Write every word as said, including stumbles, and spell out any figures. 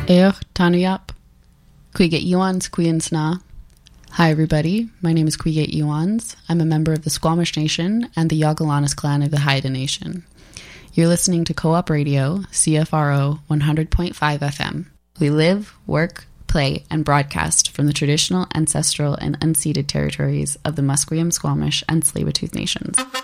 Eoch Tanuyap, Cuige Iwans Cuiansna. Hi everybody, my name is Cuige Iwans. I'm a member of the Squamish Nation and the Yagalanas clan of the Haida Nation. You're listening to Co-op Radio, C F R O one hundred point five F M. We live, work, play, and broadcast from the traditional, ancestral, and unceded territories of the Musqueam, Squamish, and Tsleil-Waututh Nations.